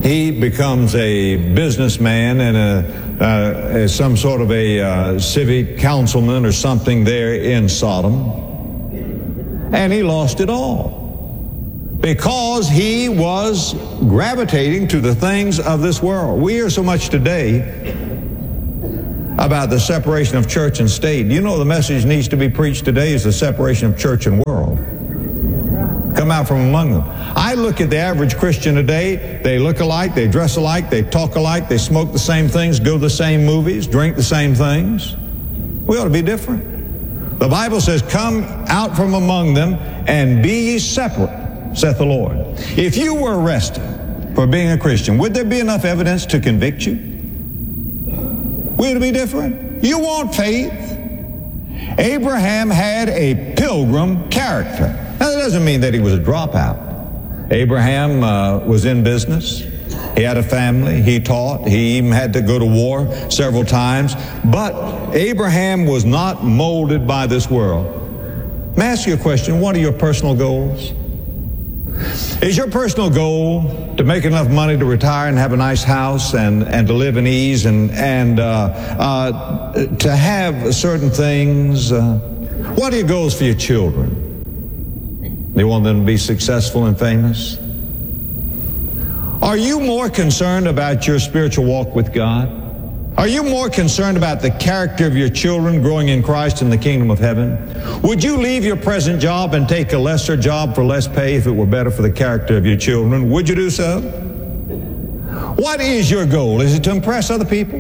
he becomes a businessman and a, uh, some sort of a uh, civic councilman or something there in Sodom. And he lost it all because he was gravitating to the things of this world. We hear so much today about the separation of church and state. You know, the message needs to be preached today is the separation of church and world. Come out from among them. I look at the average Christian today. They look alike, they dress alike, they talk alike, they smoke the same things, go to the same movies, drink the same things. We ought to be different. The Bible says, come out from among them and be ye separate, saith the Lord. If you were arrested for being a Christian, would there be enough evidence to convict you? We'd be different. You want faith. Abraham had a pilgrim character. Now, that doesn't mean that he was a dropout. Abraham uh, was in business. He had a family. He taught. He even had to go to war several times. But Abraham was not molded by this world. May I ask you a question? What are your personal goals? Is your personal goal to make enough money to retire and have a nice house and, and to live in ease and, and uh, uh, to have certain things? Uh, what are your goals for your children? You want them to be successful and famous? Are you more concerned about your spiritual walk with God? Are you more concerned about the character of your children growing in Christ in the kingdom of heaven? Would you leave your present job and take a lesser job for less pay if it were better for the character of your children? Would you do so? What is your goal? Is it to impress other people?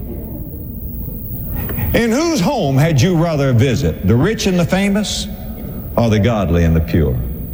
In whose home had you rather visit, the rich and the famous, or the godly and the pure?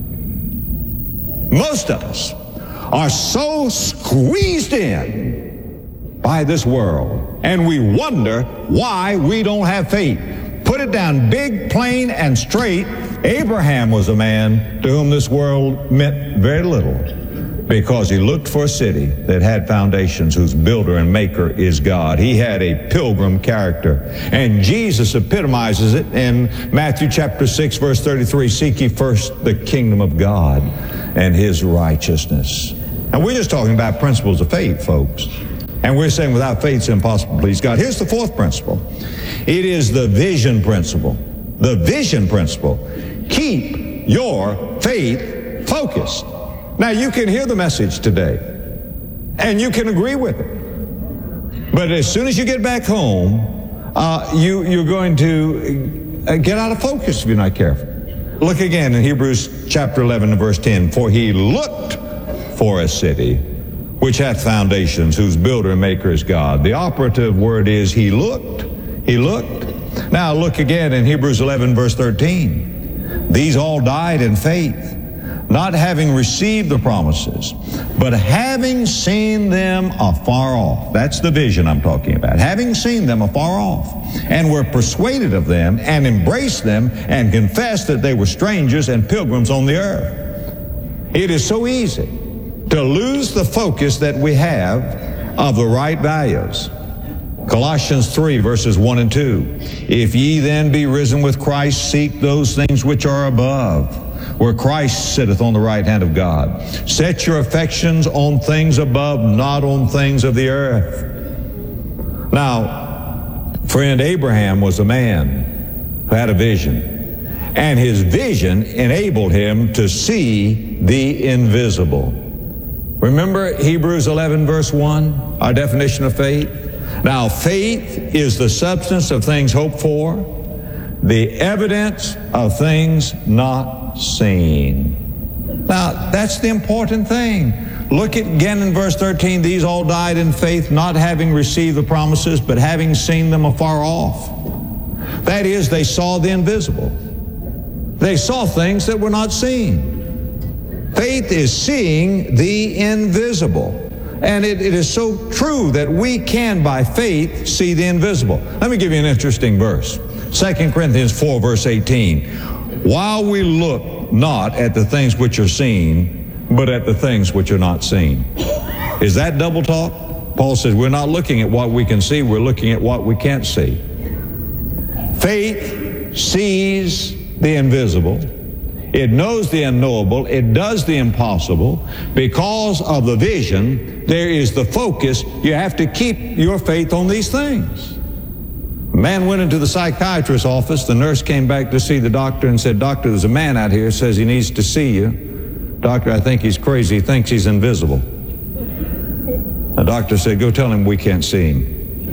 Most of us are so squeezed in by this world, and we wonder why we don't have faith. Put it down big, plain, and straight. Abraham was a man to whom this world meant very little because he looked for a city that had foundations, whose builder and maker is God. He had a pilgrim character, and Jesus epitomizes it in Matthew chapter six, verse thirty-three, seek ye first the kingdom of God and his righteousness. And we're just talking about principles of faith, folks. And we're saying without faith it's impossible to please God. Here's the fourth principle. It is the vision principle. The vision principle. Keep your faith focused. Now, you can hear the message today, and you can agree with it. But as soon as you get back home, uh, you, you're going to uh, get out of focus if you're not careful. Look again in Hebrews chapter eleven and verse ten. For he looked for a city which hath foundations, whose builder and maker is God. The operative word is he looked. He looked. Now look again in Hebrews eleven verse thirteen. These all died in faith, not having received the promises, but having seen them afar off. That's the vision I'm talking about. Having seen them afar off, and were persuaded of them, and embraced them, and confessed that they were strangers and pilgrims on the earth. It is so easy to lose the focus that we have of the right values. Colossians three, verses one and two. If ye then be risen with Christ, seek those things which are above, where Christ sitteth on the right hand of God. Set your affections on things above, not on things of the earth. Now, friend, Abraham was a man who had a vision, and his vision enabled him to see the invisible. Remember Hebrews eleven verse one, our definition of faith? Now, faith is the substance of things hoped for, the evidence of things not seen. Now, that's the important thing. Look at again in verse thirteen, these all died in faith, not having received the promises, but having seen them afar off. That is, they saw the invisible. They saw things that were not seen. Faith is seeing the invisible. And it, it is so true that we can, by faith, see the invisible. Let me give you an interesting verse. Second Corinthians four, verse eighteen. While we look not at the things which are seen, but at the things which are not seen. Is that double talk? Paul says we're not looking at what we can see, we're looking at what we can't see. Faith sees the invisible. It knows the unknowable. It does the impossible. Because of the vision, there is the focus. You have to keep your faith on these things. A man went into the psychiatrist's office. The nurse came back to see the doctor and said, "Doctor, there's a man out here, says he needs to see you." "Doctor, I think he's crazy. He thinks he's invisible." The doctor said, "Go tell him we can't see him."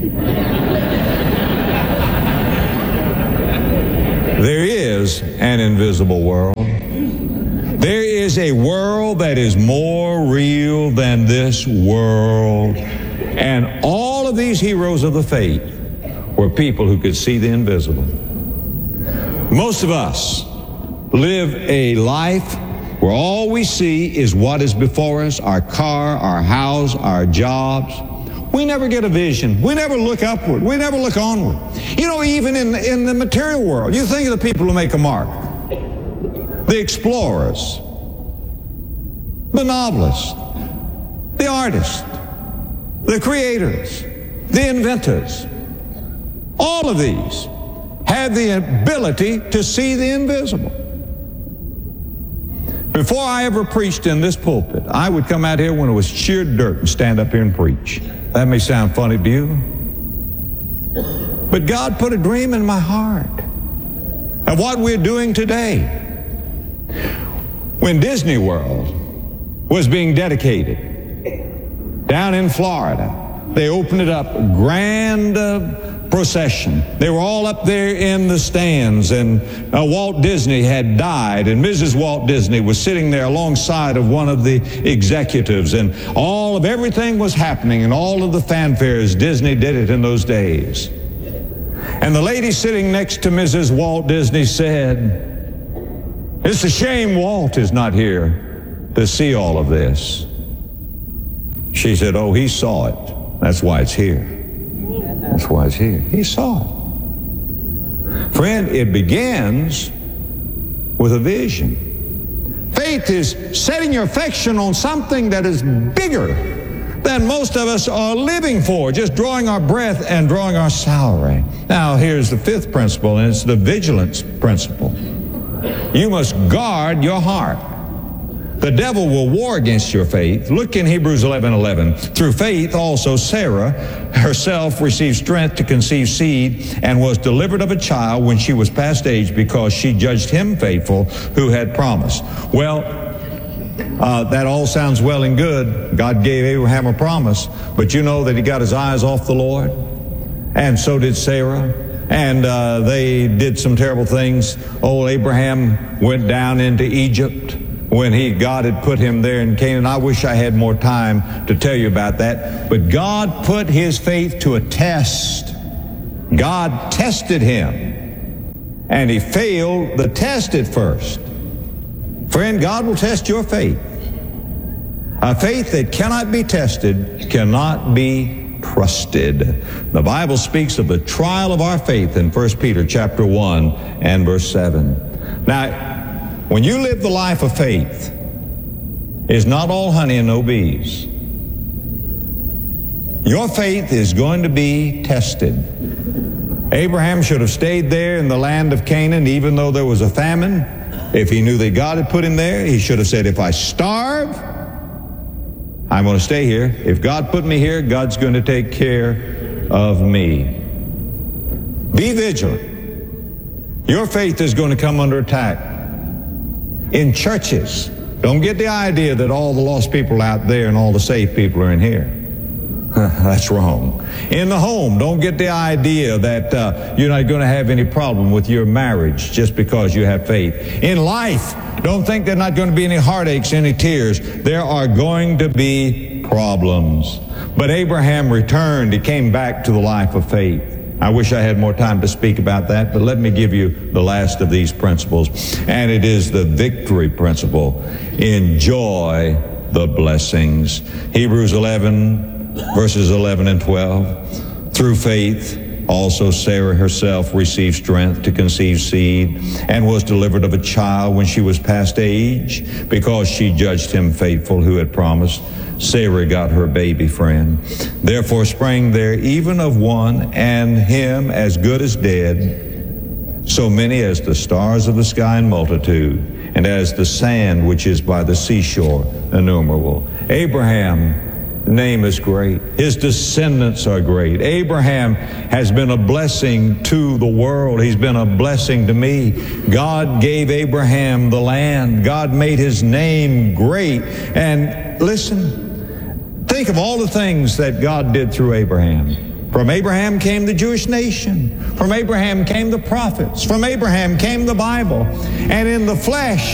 There is an invisible world. There is a world that is more real than this world. And all of these heroes of the faith were people who could see the invisible. Most of us live a life where all we see is what is before us, our car, our house, our jobs. We never get a vision. We never look upward. We never look onward. You know, even in, in the material world, you think of the people who make a mark. The explorers, the novelists, the artists, the creators, the inventors. All of these have the ability to see the invisible. Before I ever preached in this pulpit, I would come out here when it was sheer dirt and stand up here and preach. That may sound funny to you, but God put a dream in my heart of what we're doing today. When Disney World was being dedicated down in Florida, they opened it up, grand uh, procession. They were all up there in the stands, and uh, Walt Disney had died, and Missus Walt Disney was sitting there alongside of one of the executives, and all of everything was happening, and all of the fanfares. Disney did it in those days. And the lady sitting next to Missus Walt Disney said, "It's a shame Walt is not here to see all of this." She said, "Oh, he saw it. That's why it's here. That's why it's here." He saw it. Friend, it begins with a vision. Faith is setting your affection on something that is bigger than most of us are living for, just drawing our breath and drawing our salary. Now, here's the fifth principle, and it's the vigilance principle. You must guard your heart. The devil will war against your faith. Look in Hebrews eleven eleven. Through faith also Sarah herself received strength to conceive seed and was delivered of a child when she was past age, because she judged him faithful who had promised. Well, uh, that all sounds well and good. God gave Abraham a promise, but you know that he got his eyes off the Lord, and so did Sarah. And uh, they did some terrible things. Old Abraham went down into Egypt when he God had put him there in Canaan. I wish I had more time to tell you about that. But God put his faith to a test. God tested him, and he failed the test at first. Friend, God will test your faith. A faith that cannot be tested cannot be trusted. The Bible speaks of the trial of our faith in First Peter chapter one and verse seven. Now, when you live the life of faith, it's not all honey and no bees. Your faith is going to be tested. Abraham should have stayed there in the land of Canaan, even though there was a famine. If he knew that God had put him there, he should have said, "If I starve, I'm going to stay here. If God put me here, God's going to take care of me." Be vigilant. Your faith is going to come under attack. In churches, don't get the idea that all the lost people are out there and all the saved people are in here. That's wrong. In the home, don't get the idea that uh, you're not going to have any problem with your marriage just because you have faith. In life, don't think there's not going to be any heartaches, any tears. There are going to be problems. But Abraham returned. He came back to the life of faith. I wish I had more time to speak about that, but let me give you the last of these principles, and it is the victory principle. Enjoy the blessings. Hebrews eleven, verses eleven and twelve. Through faith, also Sarah herself received strength to conceive seed and was delivered of a child when she was past age, because she judged him faithful who had promised. Sarah got her baby, friend. Therefore sprang there even of one, and him as good as dead, so many as the stars of the sky in multitude, and as the sand which is by the seashore, innumerable. Abraham, the name is great. His descendants are great. Abraham has been a blessing to the world. He's been a blessing to me. God gave Abraham the land. God made his name great. And listen, think of all the things that God did through Abraham. From Abraham came the Jewish nation. From Abraham came the prophets. From Abraham came the Bible. And in the flesh,